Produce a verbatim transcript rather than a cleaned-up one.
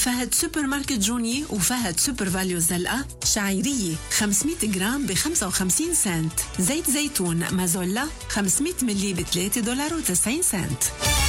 فهد سوبر ماركت جوني وفهد سوبر فاليو زلقة شعيرية خمسمية جرام ب خمسة وخمسين سنت. زيت زيتون مازولا خمسمية ملي ب ثلاثة دولار وتسعين سنت.